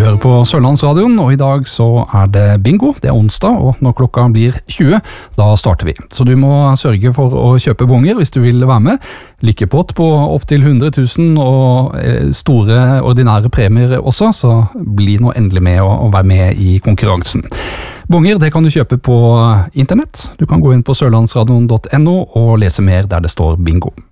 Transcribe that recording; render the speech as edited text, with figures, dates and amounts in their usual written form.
hører på Sørlandsradioen, og i dag så det bingo. Det onsdag, og når klokka blir 20, da starter vi. Så du må sørge for å kjøpe bonger hvis du vil være med. Lykkepott på opp til 100 000 og store ordinære premier også, så bli nå endelig med og vær med i konkurransen. Bonger, det kan du kjøpe på internett. Du kan gå inn på sørlandsradioen.no og lese mer der det står bingo.